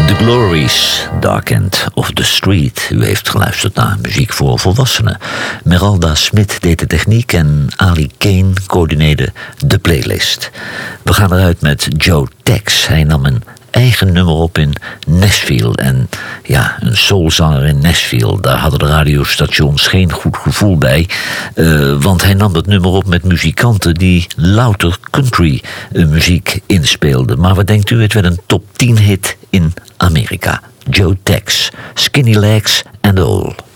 The Glories, Dark End of the Street. U heeft geluisterd naar muziek voor volwassenen. Meralda Smit deed de techniek en Ali Kane coördineerde de playlist. We gaan eruit met Joe Tex. Hij nam een eigen nummer op in Nashville. En ja, een soulzanger in Nashville, daar hadden de radiostations geen goed gevoel bij. Want hij nam dat nummer op met muzikanten die louter country muziek inspeelden. Maar wat denkt u, het werd een top 10 hit in Amerika. Joe Tex, Skinny Legs and All.